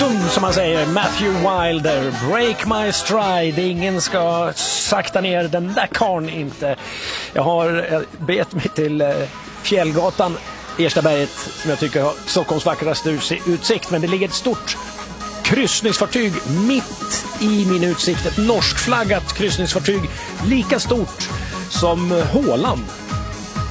Boom, som man säger, Matthew Wilder, Break My Stride. Ingen ska sakta ner den där karn inte. Jag har bet mig till Fjällgatan, Erstaberget, som jag tycker har Stockholms vackraste utsikt. Men det ligger ett stort kryssningsfartyg mitt i min utsikt. Ett norskflaggat kryssningsfartyg, lika stort som Håland.